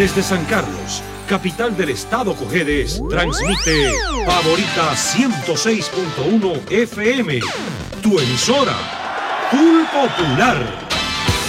Desde San Carlos, capital del estado Cojedes, transmite Favorita 106.1 FM, tu emisora, Full Popular.